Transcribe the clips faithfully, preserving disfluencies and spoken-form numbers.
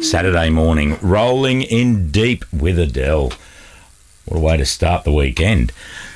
Saturday morning, rolling in deep with Adele. What a way to start the weekend.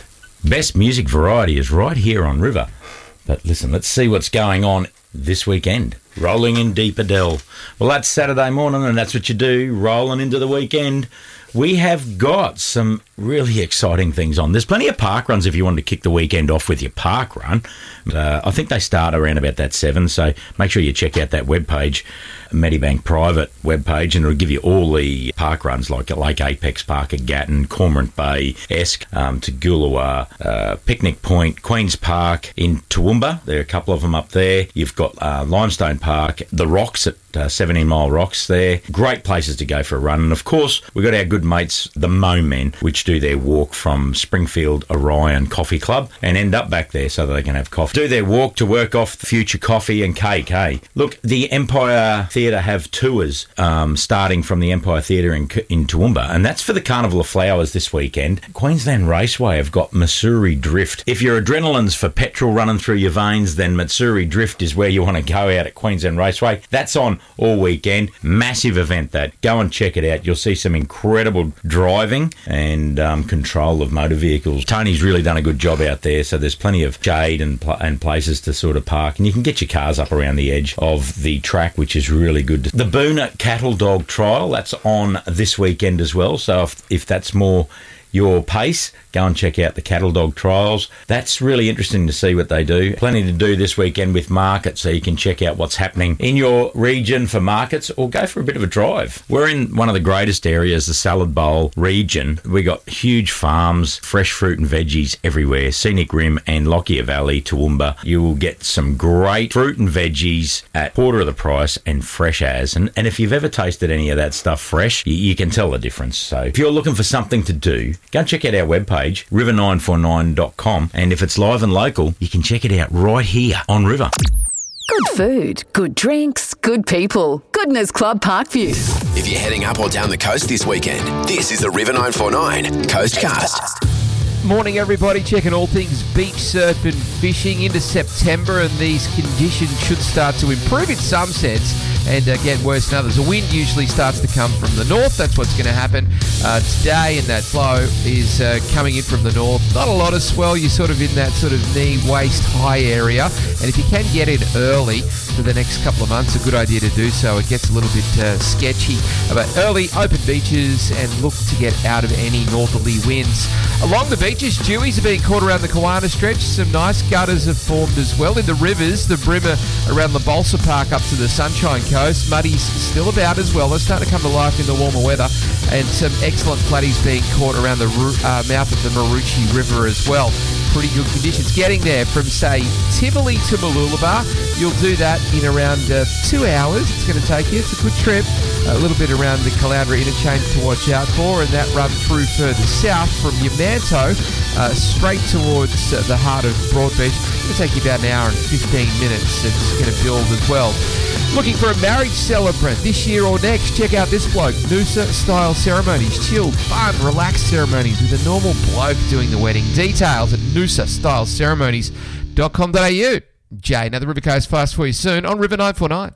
Best music variety is right here on River. But listen, let's see what's going on this weekend. Rolling in deep, Adele. Well, that's Saturday morning, and that's what you do, rolling into the weekend. We have got some really exciting things on. There's plenty of park runs if you want to kick the weekend off with your park run. Uh, I think they start around about that seven, so make sure you check out that webpage, Medibank Private webpage, and it'll give you all the park runs like Lake Apex Park at Gatton, Cormorant Bay, Esk, um, to Goolawah, uh, Picnic Point, Queen's Park in Toowoomba. There are a couple of them up there. You've got uh, Limestone Park, the Rocks at uh, seventeen Mile Rocks there. Great places to go for a run. And of course, we've got our good mates, the Mo Men, which do their walk from Springfield Orion Coffee Club and end up back there so that they can have coffee. Do their walk to work off the future coffee and cake, hey? Look, the Empire Theatre have tours um, starting from the Empire Theatre in, in Toowoomba, and that's for the Carnival of Flowers this weekend. Queensland Raceway have got Missouri Drift. If your adrenaline's for petrol running through your veins, then Missouri Drift is where you want to go out at Queensland Raceway. That's on all weekend. Massive event, that. Go and check it out. You'll see some incredible driving and um, control of motor vehicles. Tony's really done a good job out there, so there's plenty of shade and, pl- and places to sort of park, and you can get your cars up around the edge of the track, which is really good. The Boona Cattle Dog Trial, that's on this weekend as well, so if, if that's more your pace, go and check out the Cattle Dog Trials. That's really interesting to see what they do. Plenty to do this weekend with markets, so you can check out what's happening in your region for markets or go for a bit of a drive. We're in one of the greatest areas, the Salad Bowl region. We got huge farms, fresh fruit and veggies everywhere. Scenic Rim and Lockyer Valley, Toowoomba. You will get some great fruit and veggies at quarter of the price and fresh as. And, and if you've ever tasted any of that stuff fresh, you, you can tell the difference. So if you're looking for something to do, go and check out our webpage, river nine four nine dot com, and if it's live and local, you can check it out right here on River. Good food, good drinks, good people. Goodness Club Parkview. If you're heading up or down the coast this weekend, this is the River nine four nine Coastcast. Morning, everybody. Checking all things beach, surf and fishing into September, and these conditions should start to improve in some sense and uh, get worse in others. The wind usually starts to come from the north. That's what's going to happen uh, today, and that flow is uh, coming in from the north. Not a lot of swell. You're sort of in that sort of knee, waist high area, and if you can get in early for the next couple of months, a good idea to do so. It gets a little bit uh, sketchy, but early open beaches and look to get out of any northerly winds. Along the beaches, dewies are being caught around the Kawana stretch. Some nice gutters have formed as well. In the rivers, the Brimmer around the Balsa Park up to the Sunshine Coast. Muddy's still about as well. They're starting to come to life in the warmer weather. And some excellent platies being caught around the uh, mouth of the Maroochy River as well. Pretty good conditions. Getting there from, say, Tivoli to Mooloolaba. You'll do that in around uh, two hours. It's going to take you. It's a good trip. A little bit around the Caloundra interchange to watch out for, and that run through further south from Yamanto uh, straight towards uh, the heart of Broadbeach. It's going to take you about an hour and fifteen minutes. It's going to build as well. Looking for a marriage celebrant this year or next? Check out this bloke. Noosa Style Ceremonies. Chilled, fun, relaxed ceremonies with a normal bloke doing the wedding. Details at noosa style ceremonies dot com dot a u. Jay, another River Coast Fast for you soon on River nine four nine.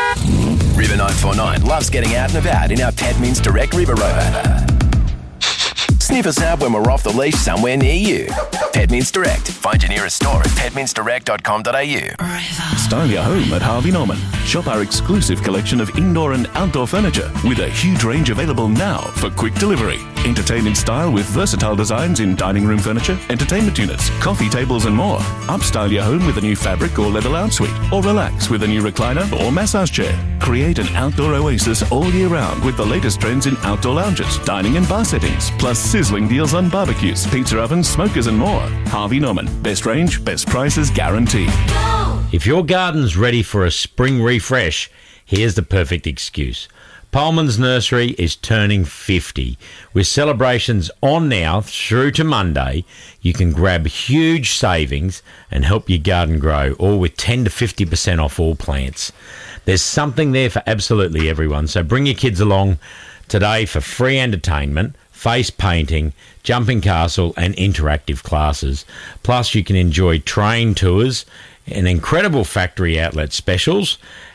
River nine four nine loves getting out and about in our Pedmints Direct River Rover. Sniff us out when we're off the leash somewhere near you. Pedmints Direct. Find your nearest store at pedmints direct dot com dot a u. Style your home at Harvey Norman. Shop our exclusive collection of indoor and outdoor furniture with a huge range available now for quick delivery. Entertain in style with versatile designs in dining room furniture, entertainment units, coffee tables and more. Upstyle your home with a new fabric or leather lounge suite, or relax with a new recliner or massage chair. Create an outdoor oasis all year round with the latest trends in outdoor lounges, dining and bar settings, plus sizzling deals on barbecues, pizza ovens, smokers and more. Harvey Norman. Best range, best prices guaranteed. If your garden's ready for a spring refresh, here's the perfect excuse. Pullman's Nursery is turning fifty. With celebrations on now through to Monday, you can grab huge savings and help your garden grow, all with ten to fifty percent off all plants. There's something there for absolutely everyone, so bring your kids along today for free entertainment, face painting, jumping castle and interactive classes. Plus you can enjoy train tours and incredible factory outlet specials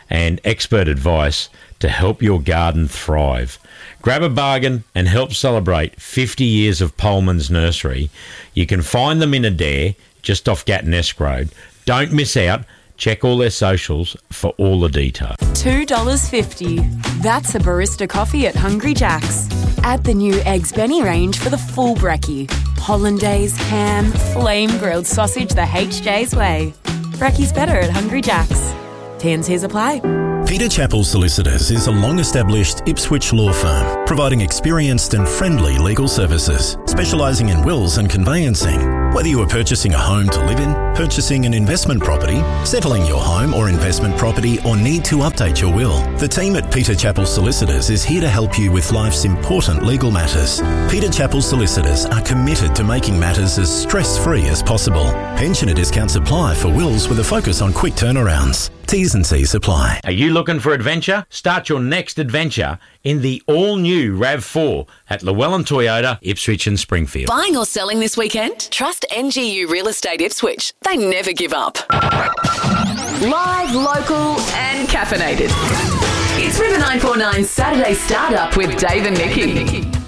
and expert advice to help your garden thrive. Grab a bargain and help celebrate fifty years of Polman's Nursery. You can find them in Adair, just off Gatton-esque Road. Don't miss out. Check all their socials for all the details. two dollars fifty. That's a barista coffee at Hungry Jack's. Add the new Eggs Benny range for the full brekkie. Hollandaise, ham, flame grilled sausage the H J's way. Brekkie's better at Hungry Jack's. T and C's apply. Peter Chappell Solicitors is a long-established Ipswich law firm providing experienced and friendly legal services, specialising in wills and conveyancing. Whether you are purchasing a home to live in, purchasing an investment property, settling your home or investment property, or need to update your will, the team at Peter Chappell Solicitors is here to help you with life's important legal matters. Peter Chappell Solicitors are committed to making matters as stress-free as possible. Pensioner discounts apply for wills with a focus on quick turnarounds. T's and C's apply. Are you looking for adventure? Start your next adventure in the all-new RAV four at Llewellyn Toyota, Ipswich and Springfield. Buying or selling this weekend? Trust N G U Real Estate Ipswich. They never give up. Live, local and caffeinated. It's River nine four nine Saturday Startup with Dave and Nikki.